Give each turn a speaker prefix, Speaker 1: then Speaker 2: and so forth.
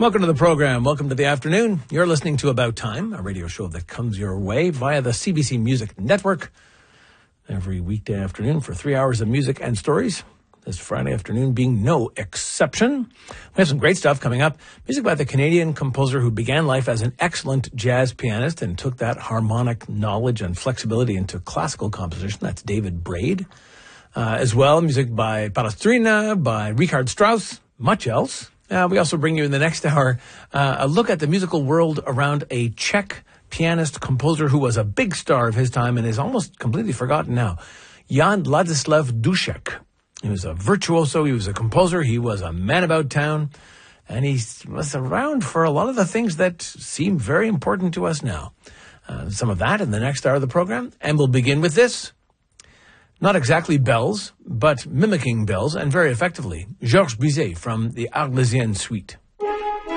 Speaker 1: Welcome to the program. Welcome to the afternoon. You're listening to About Time, a radio show that comes your way via the CBC Music Network every weekday afternoon for 3 hours of music and stories. This Friday afternoon being no exception. We have some great stuff coming up. Music by the Canadian composer who began life as an excellent jazz pianist and took that harmonic knowledge and flexibility into classical composition. That's David Braid. As well, music by Palestrina, by Richard Strauss, much else. We also bring you in the next hour a look at the musical world around a Czech pianist composer who was a big star of his time and is almost completely forgotten now. Jan Ladislav Dušek. He was a virtuoso, he was a composer, he was a man about town, and he was around for a lot of the things that seem very important to us now. Some of that in the next hour of the program, and we'll begin with this. Not exactly bells, but mimicking bells, and very effectively. Georges Bizet from the Arlésienne Suite.